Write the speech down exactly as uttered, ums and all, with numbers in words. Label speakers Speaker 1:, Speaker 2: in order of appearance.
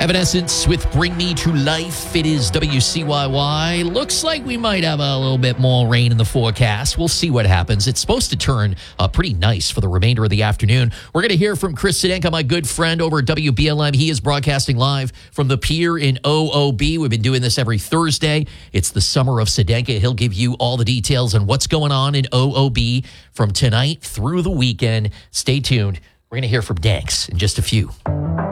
Speaker 1: Evanescence with Bring Me to Life. It is W C Y Y. Looks like we might have a little bit more rain in the forecast. We'll see what happens. It's supposed to turn uh, pretty nice for the remainder of the afternoon. We're going to hear from Chris Sedenka, my good friend over at W B L M. He is broadcasting live from the pier in O O B. We've been doing this every Thursday. It's the summer of Sedenka. He'll give you all the details on what's going on in O O B from tonight through the weekend. Stay tuned. We're going to hear from Danks in just a few.